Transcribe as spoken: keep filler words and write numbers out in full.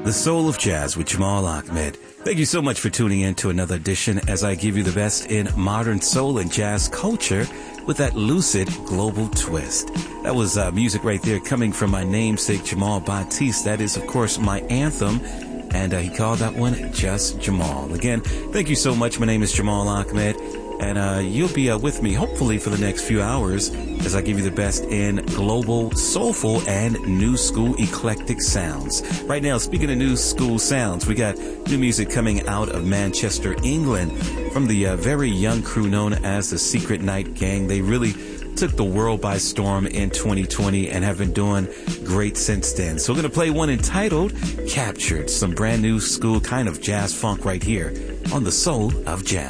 The Soul of Jazz with Jamal Ahmed. Thank you so much for tuning in to another edition as I give you the best in modern soul and jazz culture with that lucid global twist. That was uh, music right there coming from my namesake Jamal Batiste. That is, of course, my anthem. And uh, he called that one Just Jamal. Again, thank you so much. My name is Jamal Ahmed. And uh, you'll be uh, with me, hopefully, for the next few hours as I give you the best in global, soulful, and new school eclectic sounds. Right now, speaking of new school sounds, we got new music coming out of Manchester, England, from the uh, very young crew known as the Secret Night Gang. They really took the world by storm in twenty twenty and have been doing great since then. So we're going to play one entitled Captured, some brand new school kind of jazz funk right here on The Soul of Jazz.